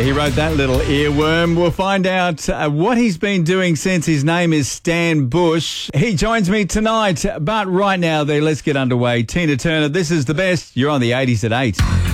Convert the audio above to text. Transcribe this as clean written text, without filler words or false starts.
he wrote that little earworm. We'll find out what he's been doing since his name is Stan Bush. He joins me tonight, but right now, let's get underway. Tina Turner, this is the best. You're on the 80s at 8.